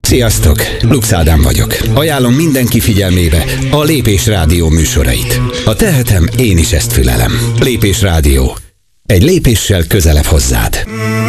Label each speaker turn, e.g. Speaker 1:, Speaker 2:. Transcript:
Speaker 1: Sziasztok! Lux Ádám vagyok. Ajánlom mindenki figyelmébe a Lépés Rádió műsorait. Ha tehetem, én is ezt fülelem. Lépés Rádió. Egy lépéssel közelebb hozzád.